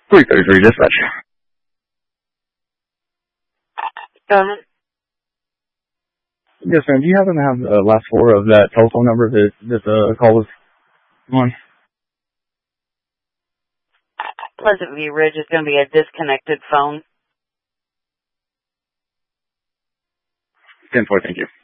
333 dispatch. Yes, ma'am. Do you happen to have the last four of that telephone number that this call was on? Pleasant View Ridge is going to be a disconnected phone. 10-4, thank you.